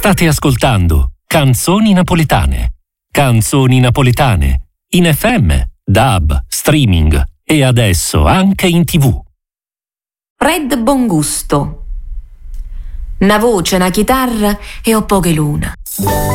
State ascoltando Canzoni Napoletane. Canzoni Napoletane. In FM, DAB, streaming e adesso anche in TV. Red Bongusto. Una voce, una chitarra e ho poche luna.